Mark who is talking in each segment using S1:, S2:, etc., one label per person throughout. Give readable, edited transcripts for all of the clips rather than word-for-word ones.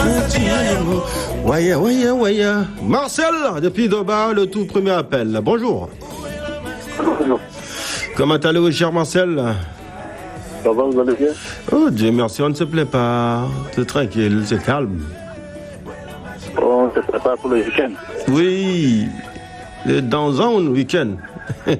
S1: Ouais, ouais, ouais. Marcel, depuis Doba, le tout premier appel. Bonjour.
S2: Bonjour.
S1: Comment allez-vous, cher Marcel?
S2: Ça va, vous allez bien?
S1: Oh Dieu merci, on ne se plaît pas. C'est tranquille, c'est calme.
S2: On se prépare pour le week-end.
S1: Oui, dans un week-end.
S2: Ouais.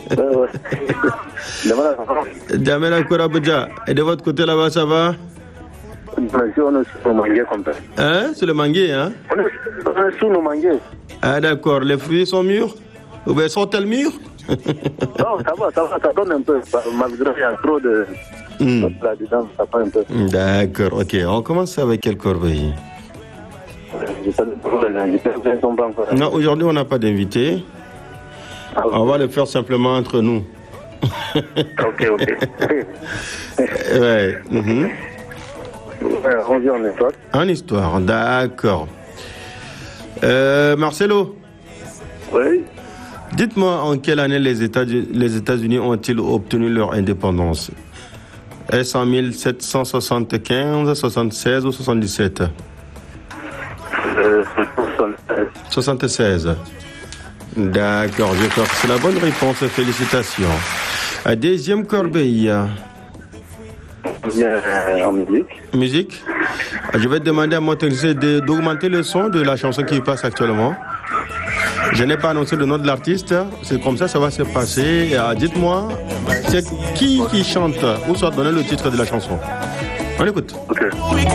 S1: Damela Kouraboudja. Et de votre côté là-bas, ça va?
S2: On est sur nos manguiers comme ça.
S1: Hein? C'est le manguier, hein?
S2: On est sur nos manguiers.
S1: Ah d'accord, les fruits sont mûrs? Ou bien sont-elles mûres?
S2: Non, ça va, ça donne un peu. Malgré qu'il y a trop de... là-dedans, ça prend un peu.
S1: D'accord, ok. On commence avec quelle corbeille? Non, aujourd'hui on n'a pas d'invité. On va le faire simplement entre nous.
S2: Ok.
S1: Ouais.
S2: On vit en histoire.
S1: En histoire, d'accord. Marcelo.
S2: Oui.
S1: Dites-moi en quelle année les États-Unis ont-ils obtenu leur indépendance? Est-ce en 1775, 76 ou 77? 76. D'accord, je crois que c'est la bonne réponse. Félicitations. Deuxième corbeille.
S2: En musique.
S1: Musique. Je vais demander à mon technicien d'augmenter le son de la chanson qui passe actuellement. Je n'ai pas annoncé le nom de l'artiste. C'est comme ça va se passer. Dites-moi, c'est qui chante ou soit donner le titre de la chanson. On écoute.
S2: Ok.